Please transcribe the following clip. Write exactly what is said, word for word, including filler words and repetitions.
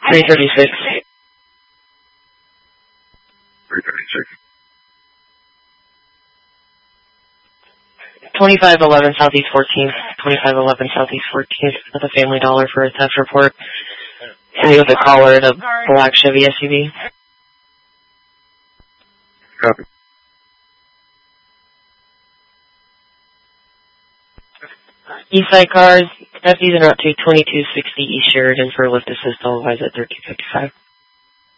three thirty-six. three thirty-six. twenty-five eleven Southeast fourteenth. twenty-five eleven Southeast fourteenth with a Family Dollar for a theft report. And with a caller in a black Chevy S U V. Copy. Eastside cars, F Ds en route to twenty-two sixty East Sheridan for lift assist, all advised at thirteen fifty-five.